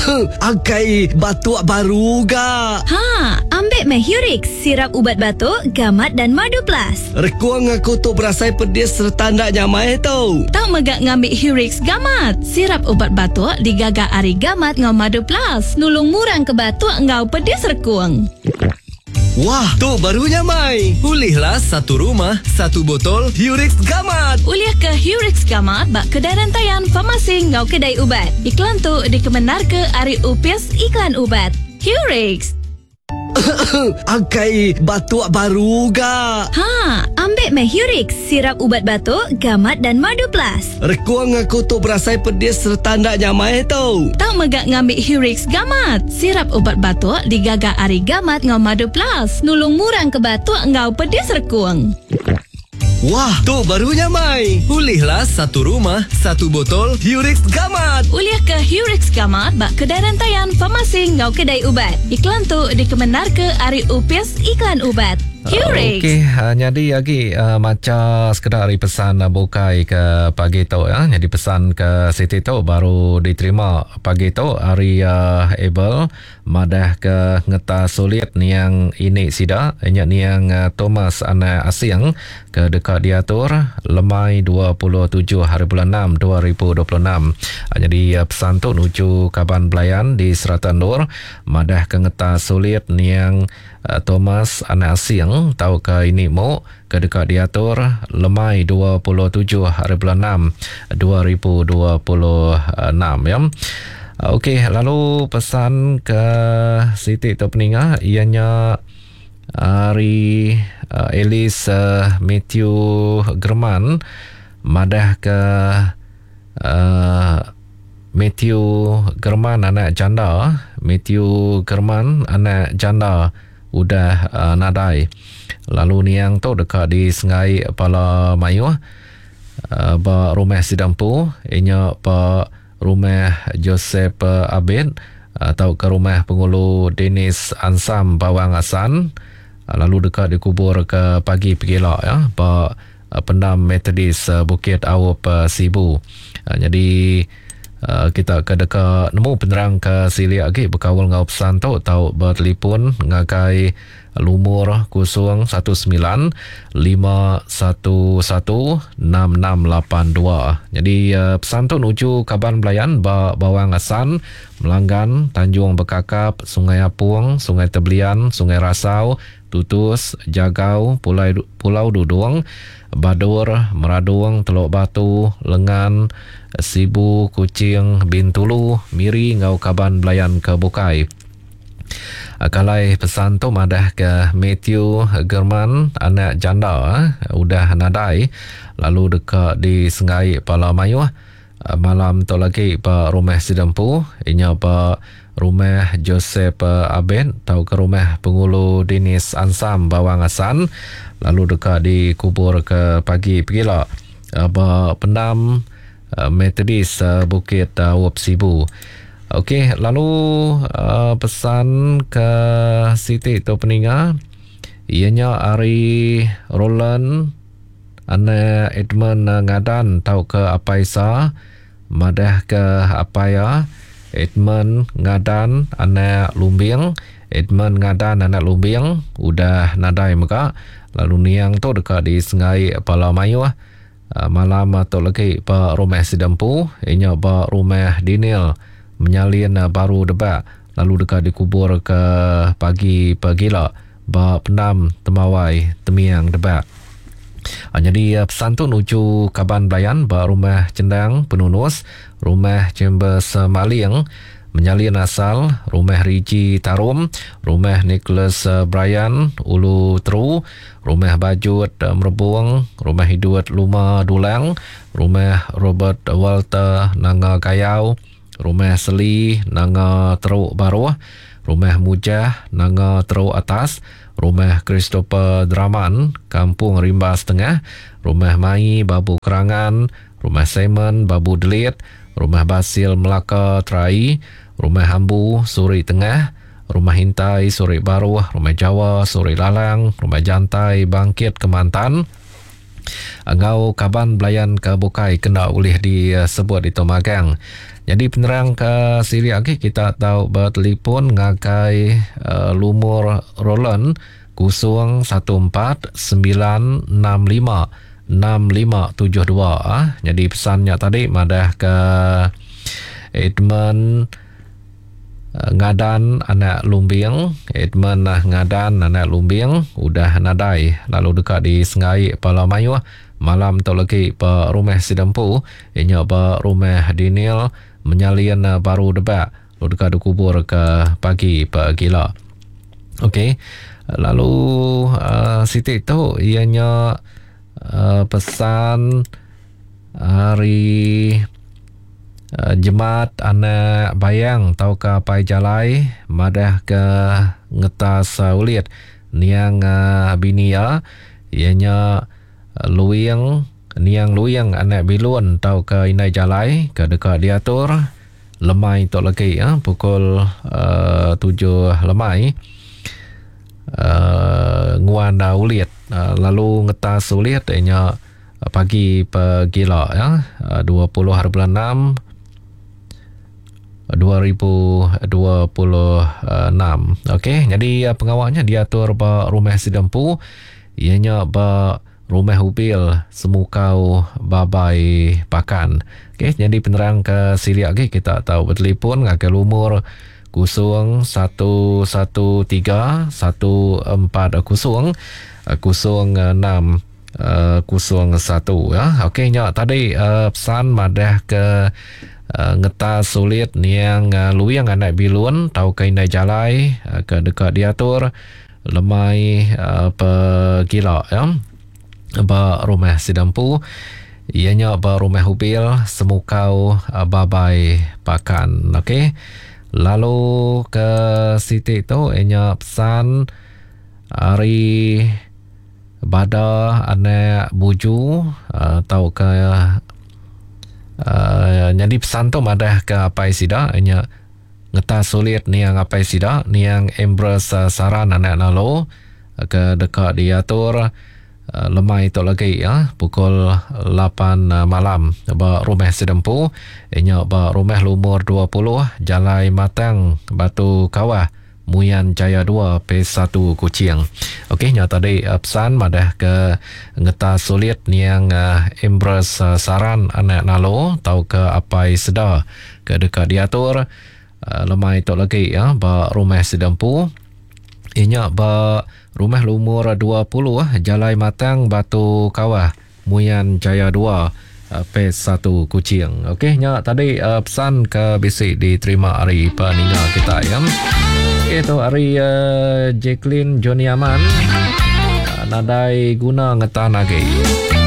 Agai, batuk baru ga. Ha, ambil Mahurix, sirap ubat batuk, gamat dan madu plus. Rekuang aku tu berasai pedis serta ndak nyamai tau. Tak megak ngambil Hurix gamat. Sirap ubat batuk digagak ari gamat ngau madu plus. Nulung murang ke batuk ngau pedis rekuang. Wah, tu barunya Mai. Pulihlah satu rumah, satu botol Hurix Gamat. Uliah ke Hurix Gamat bak kedai rantaian farmasi ngau kedai ubat. Iklan tu dikebenar ke ari UPS iklan ubat. Hurix. Agai, batuk baru ga. Ha, ambil Mahurix, sirap ubat batuk, gamat dan madu plus. Rekuang aku tu berasai pedis serta ndak nyamai tau. Tak megak ngambil Hurix gamat. Sirap ubat batuk digagak ari gamat ngau madu plus. Nulung murang ke batuk ngau pedis rekuang. Wah, tu barunya Mai. Pulihlah satu rumah, satu botol Hurix Gamat. Uliah ke Hurix Gamat bak kedai rantaian farmasi ngau kedai ubat. Iklan tu dikebenar ke ari UPS iklan ubat. Hurix. Okey, jadi lagi macam sekedar hari pesan bukai ke pagi tu ya. Jadi pesan ke Siti tu baru diterima pagi tu hari Abel madah ke ngeta sulit niang ini sida nya niang Thomas anak Asiang ke dekat diatur lemai 27 hari bulan 6 2026. Jadi pesan tu nuju Kaban Belayan di Seratan Nur madah ke ngeta sulit niang Thomas anak Asiang tahu ke ini mo ke dekat diatur lemai 27 hari bulan 6 2026 ya. Okey, lalu pesan ke Siti tu peninga ianya hari Elis Matthew German madah ke Matthew German anak janda. Matthew German anak janda udah nadai. Lalu niang tu dekat di Sengai Pala Mayu ba rumah Sidampu inya pa rumah Joseph Abid atau ke rumah pengulu Dennis Ansam Bawang Asan. Lalu dekat dikubur ke pagi pegila ya ba pendam Methodist Bukit Awup Sibu. Jadi kita ke dekat nemu penerang ke sili lagi berkawal ngau pesan tu tahu bertelefon ngagai lumur 019-511-6682. Jadi pesan tu nuju Kaban Belayan Bawang Asan, Melanggan, Tanjung Bekakap, Sungai Apung, Sungai Teblian, Sungai Rasau, Tutus, Jagau, Pulau Dudung, Badur, Meradung, Teluk Batu, Lengan, Sibu, Kucing, Bintulu, Miri, Ngau Kaban Belayan ke Bukai. Kalai pesan tu madah ke Matthew German anak janda udah nadai. Lalu dekat di Sengai Pala Mayu malam tu lagi pa rumah Sidampu inya pa rumah Joseph Abed tahu ke rumah pengulu Dennis Ansam Bawang Asan. Lalu dekat di kubur ke pagi pegila pendam Methodist Bukit Awup Sibu. Okey, lalu pesan ke Siti tu peninga ianya Ari Roland anak Edmund Ngadan tahu ke Apaisa madah ke Apaya. Edmund Ngadan anak Lumbing, Edmund Ngadan anak Lumbing udah nadai muka. Lalu niang tu dekat di Sengai Pala Mayu malam tu lagi pa rumah Sidampu inya pa rumah Dinil menyalin baru debak. Lalu dekat dikubur ke pagi pagila ba pendam temawai temiang debak. Jadi pesan tu nuju Kaban Belayan ba rumah Cendang Penunus, rumah Chambers Maling menyalin asal, rumah Riji Tarum, rumah Nicholas Brian Ulu Teru, rumah Bajut Merebung, rumah Hiduat Luma Dulang, rumah Robert Walter Nanga Kayau, rumah Seli Nanga Teruk Baru, rumah Mujah Nanga Teruk Atas, rumah Christopher Draman Kampung Rimbas Tengah, rumah Mai Babu Kerangan, rumah Simon Babu Delit, rumah Basil Melaka Terai, rumah Hambu Suri Tengah, rumah Hintai Suri Baru, rumah Jawa Suri Lalang, rumah Jantai Bangkit Kemantan. Ngau Kaban Belayan ke Bukai kena ulih disebut di Tomagang. Jadi penerang ke siri lagi kita tahu bertelefon ngakai lumur Roland 0149656572. Jadi pesannya tadi madah ke Edmund Ngadan anak Lumbing. Edmund Ngadan anak Lumbing udah nadai lalu dekat di Sengai Palamayu. Malam tu lagi pa rumah Sidampu inya pa rumah Dinil menyalin baru debat lalu dekat kubur ke pagi pa gila. Okey, lalu Siti tu ianya pesan hari Jemaat anak bayang tau ke pai jalai madah ke ngetas ulit niang binia ianya niang luyang anak bilun tau ke inai jalai ke dekat diatur lemai tok lagi pukul 7 lemai nguan ulit lalu ngetas ulit ianya pagi pagila 20 hari bulan 6 2026. Okey, jadi pengawalnya diatur ba rumah Sidampu ianya ba rumah Hubil Semukau Babai Pakan. Okey, jadi penerang ke siri lagi kita tahu bertelefon ngakai lumur 0113 140 06 01 ya. Okey nya tadi pesan madah ke ngetas sulit niang luyang anak bilun tau ke inai jalai ke dekat diatur lemai pegila ya. Ba rumah Sidampu ianya ba rumah Hubil Semukau Babai Pakan. Okey, lalu ke Siti tu ianya pesan hari Bada anak buju tau ke jadi pesan tu madah ke apai sida ianya ngetas sulit niang apai sida niang Embres saran anak nalo ke dekat diatur lemai tu lagi ya pukul 8 malam ba rumah Sidampu ianya ba rumah lumur 20 Jalai Matang Batu Kawah Muyan Jaya 2 P1 Kuching. Okey nya tadi pesan madah ke ngetas sulit niang Embres saran anak nalo tau ke apai seda ke dekat diatur lemai tu lagi ya ba rumah Sidampu inya ba rumah lumur 20 Jalai Matang Batu Kawah Muyan Jaya 2 P1 Kuching. Okey nya tadi pesan ke bisi diterima hari peninggal kita ya. Okey tu hari Jacqueline Joni Aman nadai guna ngetan lagi.